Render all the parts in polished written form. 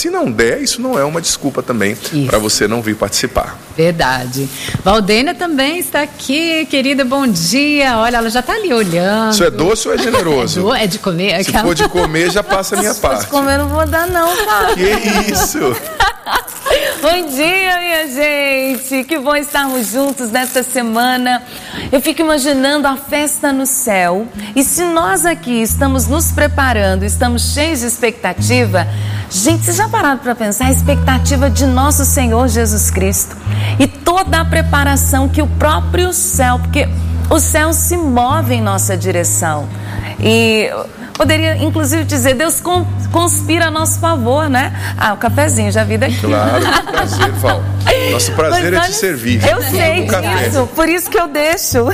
se não der, isso não é uma desculpa também para você não vir participar. Verdade. Valdênia também está aqui, querida, bom dia. Olha, ela já está ali olhando. Isso é doce ou é generoso? É de comer? Se for de comer, já passa a minha parte. Se comer, não vou dar não, cara. Que isso? Bom dia, minha gente. Que bom estarmos juntos nesta semana. Eu fico imaginando a festa no céu. E se nós aqui estamos nos preparando, estamos cheios de expectativa, gente, vocês já pararam para pensar a expectativa de nosso Senhor Jesus Cristo e toda a preparação que o próprio céu, porque o céu se move em nossa direção. E poderia, inclusive, dizer, Deus conspira a nosso favor, né? O cafezinho, já vi daqui. Claro, que prazer, Val. Nosso prazer é te servir. Eu sei disso, por isso que eu deixo.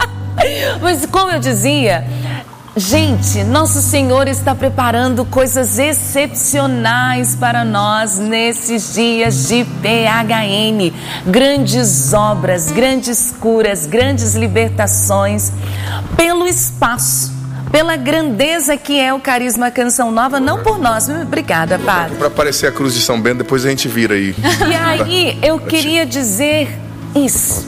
Mas como eu dizia, gente, nosso Senhor está preparando coisas excepcionais para nós nesses dias de PHN. Grandes obras, grandes curas, grandes libertações pelo espaço, pela grandeza que é o Carisma Canção Nova, não por nós. Obrigada, padre. Para aparecer a cruz de São Bento, depois a gente vira aí. E aí, eu queria dizer isso.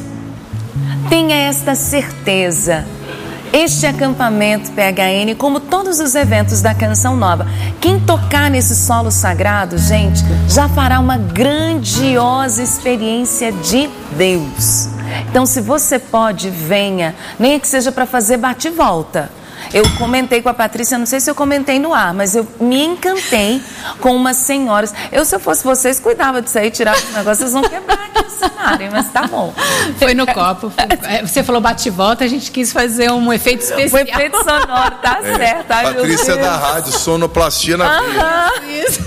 Tenha esta certeza. Este acampamento PHN, como todos os eventos da Canção Nova, quem tocar nesse solo sagrado, gente, já fará uma grandiosa experiência de Deus. Então, se você pode, venha, nem que seja para fazer bate-volta. Eu comentei com a Patrícia, não sei se eu comentei no ar, mas eu me encantei com umas senhoras. Se eu fosse vocês, cuidava disso aí, tirava os negócios, vocês vão quebrar aqui o cenário, mas tá bom. Foi no copo. Você falou bate-volta, a gente quis fazer um efeito especial. Um efeito sonoro, tá certo. Ai, Patrícia da rádio, sonoplastia na veia. Isso.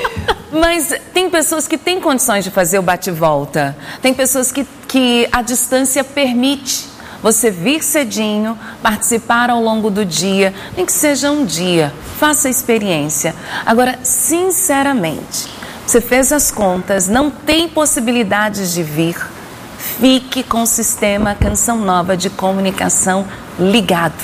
Mas tem pessoas que têm condições de fazer o bate-volta. Tem pessoas que a distância permite você vir cedinho, participar ao longo do dia, nem que seja um dia, faça a experiência. Agora, sinceramente, você fez as contas, não tem possibilidades de vir, fique com o sistema Canção Nova de comunicação ligado.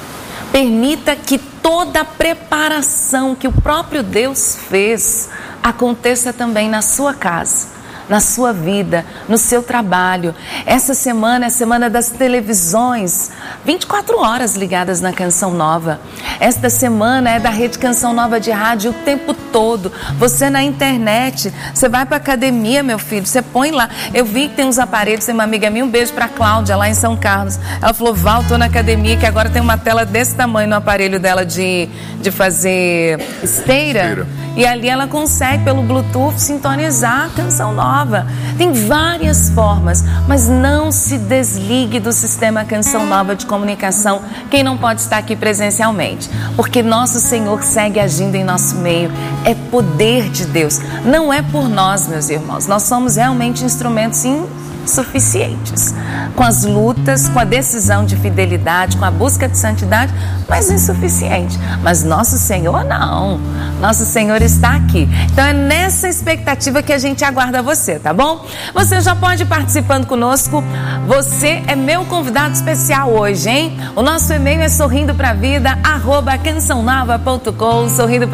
Permita que toda a preparação que o próprio Deus fez aconteça também na sua casa, na sua vida, no seu trabalho. Essa semana é a semana das televisões, 24 horas ligadas na Canção Nova. Esta semana é da Rede Canção Nova de rádio o tempo todo. Você na internet, você vai para academia, meu filho, você põe lá. Eu vi que tem uns aparelhos, tem uma amiga minha, um beijo para a Cláudia, lá em São Carlos. Ela falou, Val, tô na academia, que agora tem uma tela desse tamanho no aparelho dela de fazer esteira. E ali ela consegue, pelo Bluetooth, sintonizar a Canção Nova. Tem várias formas, mas não se desligue do sistema Canção Nova de comunicação, quem não pode estar aqui presencialmente. Porque nosso Senhor segue agindo em nosso meio. É poder de Deus. Não é por nós, meus irmãos. Nós somos realmente instrumentos insuficientes. Com as lutas, com a decisão de fidelidade, com a busca de santidade, mas insuficiente. Mas nosso Senhor não. Nosso Senhor está aqui. Então é nessa expectativa que a gente aguarda você, tá bom? Você já pode ir participando conosco. Você é meu convidado especial hoje, hein? O nosso e-mail é sorrindopravida@cançãonova.com,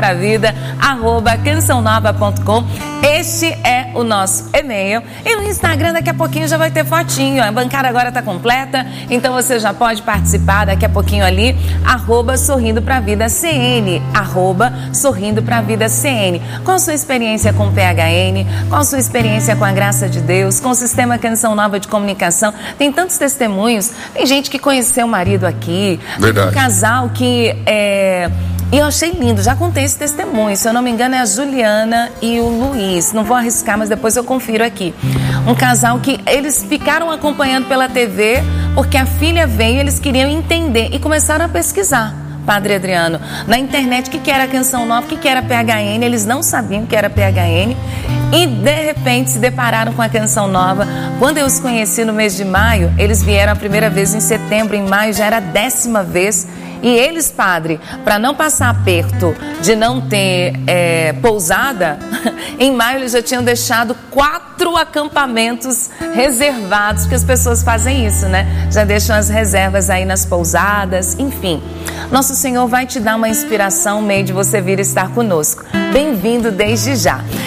sorrindopravida@cançãonova.com. Este é o nosso e-mail. E no Instagram daqui a pouquinho já vai ter fotinho. A bancada agora está completa, então você já pode participar daqui a pouquinho ali, @sorrindopravida.cn, @sorrindopravida.cn. Qual a sua experiência com o PHN? Qual a sua experiência com a graça de Deus? Com o sistema Canção Nova de comunicação? Tem tantos testemunhos. Tem gente que conheceu o marido aqui. Verdade. Um casal que E eu achei lindo, já contei esse testemunho, se eu não me engano é a Juliana e o Luiz, não vou arriscar, mas depois eu confiro aqui. Um casal que eles ficaram acompanhando pela TV, porque a filha veio, eles queriam entender e começaram a pesquisar, Padre Adriano, na internet, o que era Canção Nova, o que era PHN, eles não sabiam o que era PHN e de repente se depararam com a Canção Nova. Quando eu os conheci no mês de maio, eles vieram a primeira vez em setembro, em maio já era a 10ª vez. E eles, padre, para não passar aperto de não ter pousada, em maio eles já tinham deixado 4 acampamentos reservados, porque as pessoas fazem isso, né? Já deixam as reservas aí nas pousadas, enfim. Nosso Senhor vai te dar uma inspiração, meio de você vir estar conosco. Bem-vindo desde já.